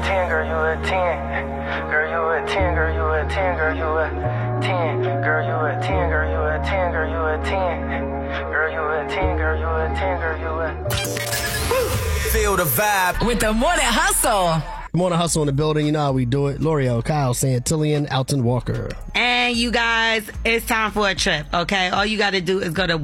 10, girl, you a 10. Girl, you a 10, girl, you a 10, girl, you a 10. Girl, you a 10, girl, you a 10, girl, you a 10. Girl, you a 10, girl, you a 10, girl, you a 10. Feel the vibe with the Morning Hustle. Morning Hustle in the building. You know how we do it. L'Oreal, Kyle, Santillian, Alton Walker. And you guys, it's time for a trip, okay? All you got to do is go to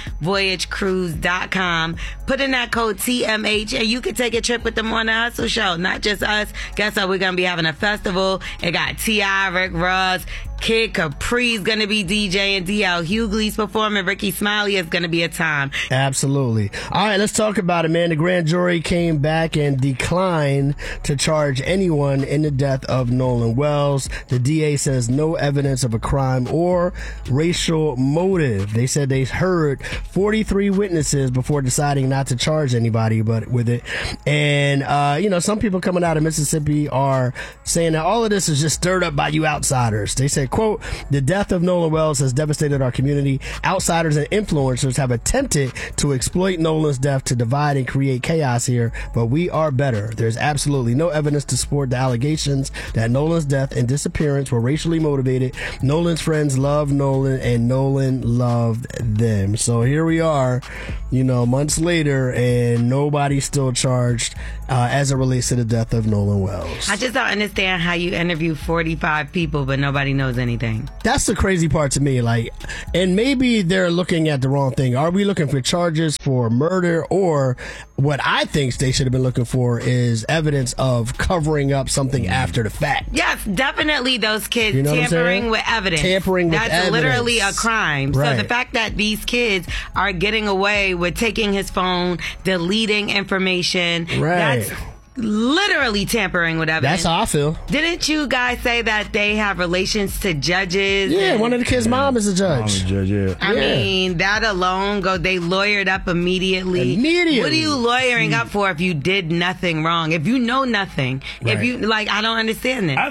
onevoyagecruise.com, put in that code TMH, and you can take a trip with the Morning Hustle show. Not just us. Guess what? We're going to be having a festival. It got T.I., Rick Ross, Kid Capri's going to be DJing, D.L. Hughley's performing, Ricky Smiley is going to be a time. Absolutely. All right, let's talk about it, man. The grand jury came back and declined to charge anyone in the death of Nolan Wells. The DA says no evidence of a crime or racial motive. They said they heard 43 witnesses before deciding not to charge anybody but with it. And, some people coming out of Mississippi are saying that all of this is just stirred up by you outsiders. They said, quote, the death of Nolan Wells has devastated our community. Outsiders and influencers have attempted to exploit Nolan's death to divide and create chaos here, but we are better. There's absolutely no evidence to support the allegations that Nolan's death and disappearance were racially motivated. Nolan's friends loved Nolan and Nolan loved them. So here we are, months later, and nobody's still charged as it relates to the death of Nolan Wells. I just don't understand how you interview 45 people, but nobody knows anything. That's the crazy part to me. And maybe they're looking at the wrong thing. Are we looking for charges for murder, or what I think they should have been looking for is evidence of covering up something after the fact? Yes, definitely those kids tampering with evidence. That's literally a crime. Right. So the fact that these kids are getting away with taking his phone, deleting information, right. That's literally tampering with evidence. That's how I feel. Didn't you guys say that they have relations to judges? Yeah, one of the kids' mom is a judge. I mean, that alone, they lawyered up immediately. What are you lawyering up for if you did nothing wrong? If you know nothing? Right. If you, I don't understand it.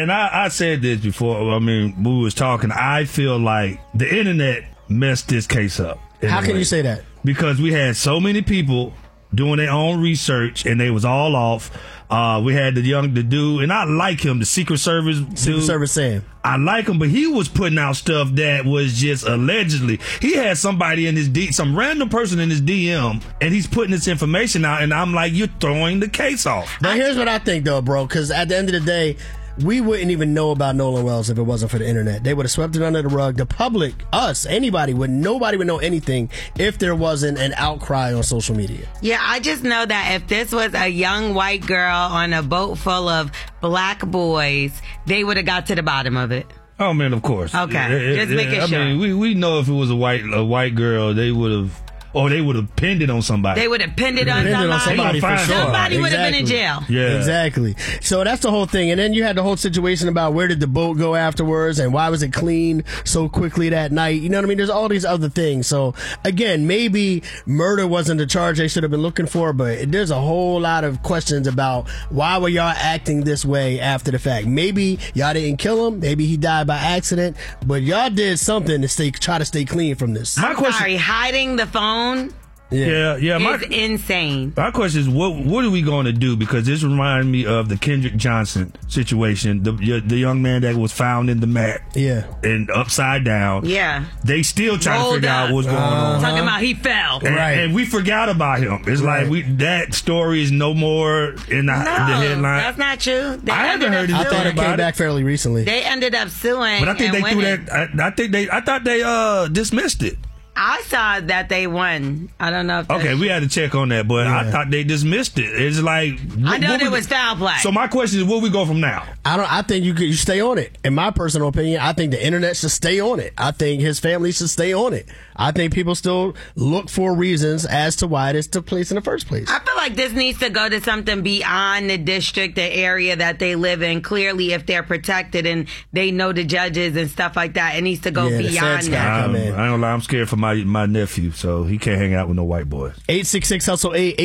I said this before, we was talking, I feel like the internet messed this case up. How can you say that? Because we had so many people doing their own research, and they was all off. We had the dude, and I like him, the Secret Service Sam. I like him, but he was putting out stuff that was just allegedly. He had somebody in his some random person in his DM, and he's putting this information out, and I'm like, you're throwing the case off. Now, here's what I think, though, bro, because at the end of the day, we wouldn't even know about Nolan Wells if it wasn't for the internet. They would have swept it under the rug. The public, us, nobody would know anything if there wasn't an outcry on social media. Yeah, I just know that if this was a young white girl on a boat full of black boys, they would have got to the bottom of it. Oh man, of course. Okay, just making sure. I mean, we know if it was a white girl, they would have. Or they would have pinned it on somebody. They would have pinned it on somebody. For sure. Somebody would have been in jail. Yeah. Exactly. So that's the whole thing. And then you had the whole situation about where did the boat go afterwards and why was it cleaned so quickly that night? You know what I mean? There's all these other things. So again, maybe murder wasn't the charge they should have been looking for, but there's a whole lot of questions about why were y'all acting this way after the fact. Maybe y'all didn't kill him. Maybe he died by accident, but y'all did something to try to stay clean from this. Sorry, hiding the phone. Yeah. It's insane. My question is, what are we going to do? Because this reminded me of the Kendrick Johnson situation, the young man that was found in the mat, and upside down. Yeah, they still trying to figure out what's going on. Talking about he fell, and we forgot about him. It's like that story is no more in the headline. That's not true. I haven't heard anything. I thought it came back fairly recently. They ended up suing, but I think they threw that. I thought they dismissed it. I saw that they won. I don't know if okay, we had to check on that, but I thought they dismissed it. It's like I know it was foul play. So my question is, where we go from now? I think you stay on it. In my personal opinion, I think the internet should stay on it. I think his family should stay on it. I think people still look for reasons as to why this took place in the first place. I feel like this needs to go to something beyond the district, the area that they live in. Clearly, if they're protected and they know the judges and stuff like that, it needs to go beyond that. I don't lie. I'm scared for my nephew, so he can't hang out with no white boys. 866-HUSTLE-8,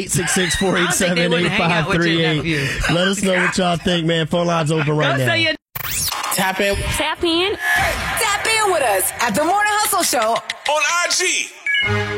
866-487-8538. Let us know what y'all think, man. Phone lines open right now. Tap in. Tap in. Tap in with us at The Morning Hustle Show on IG.